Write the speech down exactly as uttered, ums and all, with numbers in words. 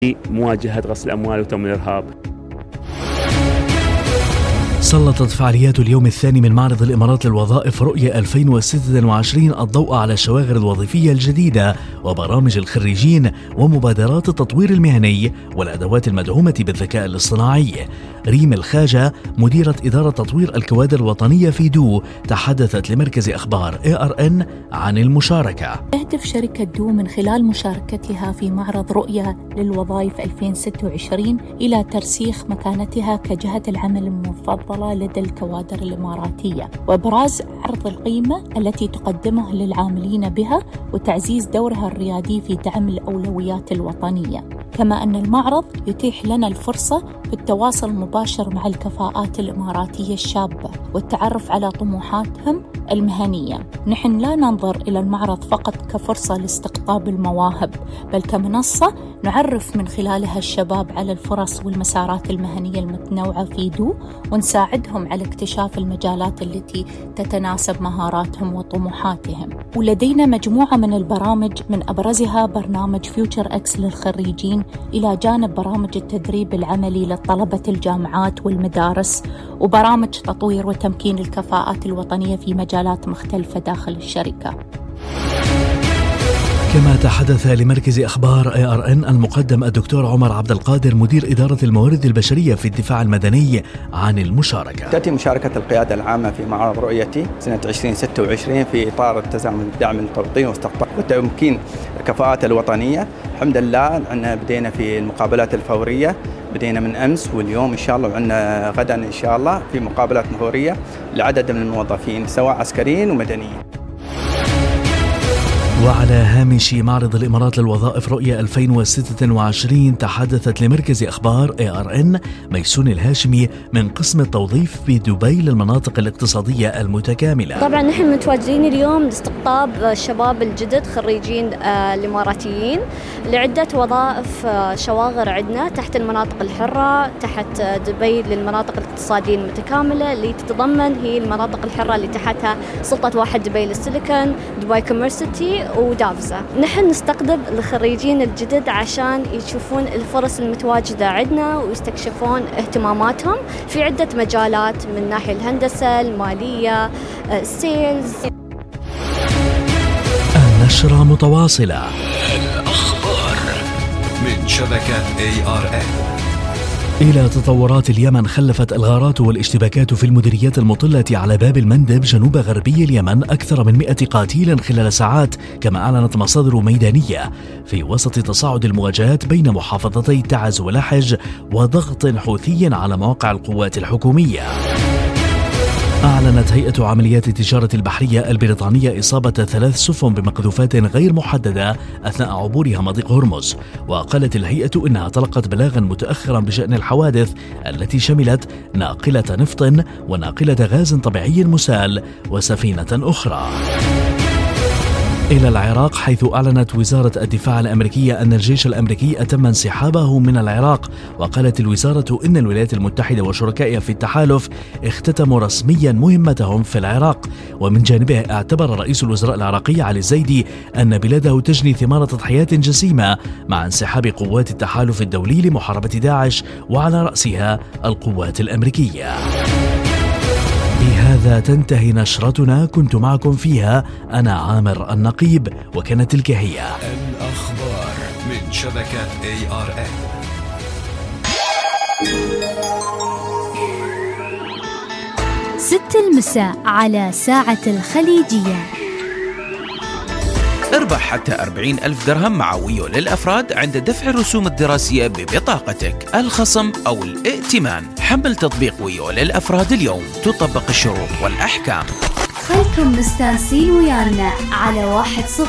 مواجهة غسل الأموال وتمويل الإرهاب. سلطت فعاليات اليوم الثاني من معرض الإمارات للوظائف رؤية ألفين وستة وعشرين الضوء على الشواغر الوظيفية الجديدة وبرامج الخريجين ومبادرات التطوير المهني والأدوات المدعومة بالذكاء الاصطناعي. ريم الخاجة مديرة إدارة تطوير الكوادر الوطنية في دو تحدثت لمركز أخبار إيه آر إن عن المشاركة. تهدف شركة دو من خلال مشاركتها في معرض رؤية للوظائف ألفين وستة وعشرين إلى ترسيخ مكانتها كجهة العمل المفضلة لدى الكوادر الإماراتية وإبراز عرض القيمة التي تقدمه للعاملين بها وتعزيز دورها الريادي في دعم الأولويات الوطنية. كما أن المعرض يتيح لنا الفرصة بالتواصل المباشر مع الكفاءات الإماراتية الشابة والتعرف على طموحاتهم المهنية. نحن لا ننظر إلى المعرض فقط كفرصة لاستقطاب المواهب، بل كمنصة نعرف من خلالها الشباب على الفرص والمسارات المهنية المتنوعة في دو ونساعدهم على اكتشاف المجالات التي تتناسب مهاراتهم وطموحاتهم. ولدينا مجموعة من البرامج من أبرزها برنامج فيوتشر إكس للخريجين إلى جانب برامج التدريب العملي لطلبة الجامعات والمدارس وبرامج تطوير وتمكين الكفاءات الوطنية في مجالات مختلفة داخل الشركة. كما تحدث لمركز أخبار إيه آر إن المقدم الدكتور عمر عبد القادر مدير إدارة الموارد البشرية في الدفاع المدني عن المشاركة. تأتي مشاركة القيادة العامة في معرض رؤيتي سنة ألفين وستة وعشرين في إطار التزامن الدعم التوطين واستقطاب وتمكين الكفاءات الوطنية. الحمد لله أن بدينا في المقابلات الفورية، بدينا من أمس واليوم إن شاء الله وعندنا غدا إن شاء الله في مقابلات فورية لعدد من الموظفين سواء عسكريين ومدنيين. وعلى هامش معرض الإمارات للوظائف رؤية ألفين وستة وعشرين تحدثت لمركز أخبار إيه آر إن ميسون الهاشمي من قسم التوظيف بدبي للمناطق الاقتصادية المتكاملة. طبعا نحن متواجدين اليوم لاستقطاب الشباب الجدد خريجين الإماراتيين لعدة وظائف شواغر عندنا تحت المناطق الحرة، تحت دبي للمناطق الاقتصادية المتكاملة اللي تتضمن هي المناطق الحرة اللي تحتها سلطة واحد دبي للسيليكون، دبي كوميرسيتي ودافزة. نحن نستقطب الخريجين الجدد عشان يشوفون الفرص المتواجدة عندنا ويستكشفون اهتماماتهم في عدة مجالات من ناحية الهندسة، المالية، السيلز. النشرة متواصلة. الأخبار من شبكة إيه آر إن. إلى تطورات اليمن خلفت الغارات والاشتباكات في المديريات المطلة على باب المندب جنوب غربي اليمن أكثر من مئة قتيل خلال ساعات، كما أعلنت مصادر ميدانية، في وسط تصاعد المواجهات بين محافظتي تعز ولحج وضغط حوثي على مواقع القوات الحكومية. أعلنت هيئة عمليات التجارة البحرية البريطانية إصابة ثلاث سفن بمقذوفات غير محددة أثناء عبورها مضيق هرمز، وقالت الهيئة إنها تلقت بلاغا متأخرا بشأن الحوادث التي شملت ناقلة نفط وناقلة غاز طبيعي مسال وسفينة أخرى. إلى العراق، حيث أعلنت وزارة الدفاع الأمريكية أن الجيش الأمريكي أتم انسحابه من العراق، وقالت الوزارة إن الولايات المتحدة وشركائها في التحالف اختتموا رسميا مهمتهم في العراق. ومن جانبه اعتبر رئيس الوزراء العراقي علي الزيدي أن بلاده تجني ثمار تضحيات جسيمة مع انسحاب قوات التحالف الدولي لمحاربة داعش وعلى رأسها القوات الأمريكية. بهذا تنتهي نشرتنا، كنت معكم فيها أنا عامر النقيب، وكانت تلك هي الأخبار من شبكة إيه آر إن. ست المساء على ساعة الخليجية. اربح حتى أربعين ألف درهم مع ويو للأفراد عند دفع الرسوم الدراسية ببطاقتك، الخصم أو الائتمان. حمل تطبيق ويو للأفراد اليوم، تطبق الشروط والأحكام. خلكم مستانسين ويانا على واحد صفر